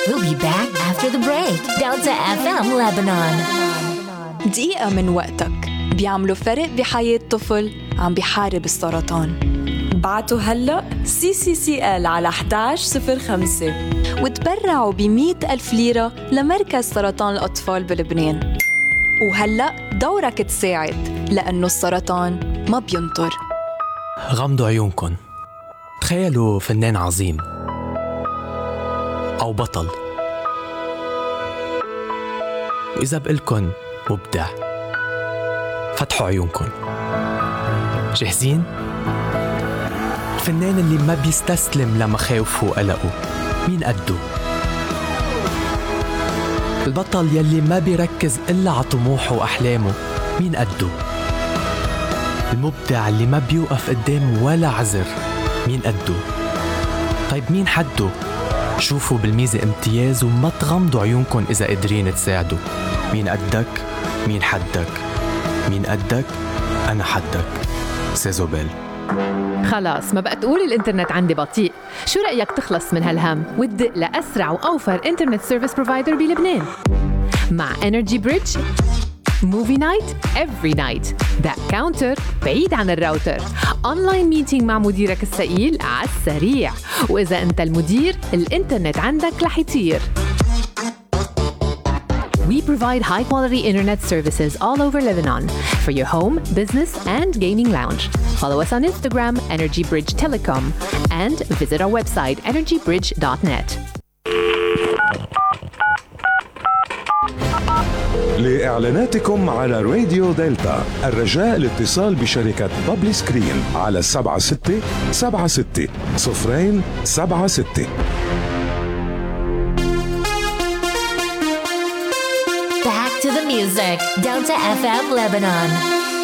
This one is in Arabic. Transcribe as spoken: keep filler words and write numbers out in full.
We'll be back after the break. Delta إف إم Lebanon. دقيقة من وقتك بيعملوا فرق بحياة طفل عم بيحارب السرطان. بعتوا هلأ سي سي سي إل على واحد واحد صفر خمسة وتبرعوا بمئة ألف ليرة لمركز سرطان الأطفال بلبنان. وهلأ دورك تساعد، لأنه السرطان ما بينطر. غمضوا عيونكن. تخيلوا فنان عظيم أو بطل، وإذا بقلكن مبدع. فتحوا عيونكن. جاهزين؟ الفنان اللي ما بيستسلم لمخاوفه وقلقه، مين قده؟ البطل يلي ما بيركز إلا على طموحه وأحلامه، مين قده؟ المبدع اللي ما بيوقف قدام ولا عذر، مين قده؟ طيب مين حده؟ شوفوا بالميزة امتياز وما تغمضوا عيونكن إذا قادرين تساعدوا. مين قدك؟ مين حدك؟ مين قدك؟ أنا حدك. سيزوبيل. خلاص ما بقى تقول الانترنت عندي بطيء. شو رأيك تخلص من هالهم وتدق لأسرع وأوفر انترنت سيرفيس بروفايدر بلبنان؟ مع Energy Bridge Movie Night Every Night. ده كاونتر بعيد عن الراوتر. أونلاين ميتينج مع مديرك الثقيل على السريع، وإذا أنت المدير الإنترنت عندك رح يطير. We provide high-quality internet services all over Lebanon for your home, business, and gaming lounge. Follow us on Instagram, Energy Bridge Telecom, and visit our website, energy bridge dot net. لإعلاناتكم على راديو دلتا الرجاء الاتصال بشركة بابلي سكرين على سبعة ستة سبعة ستة صفرين سبعة ستة. Back to the music. Delta إف إم Lebanon.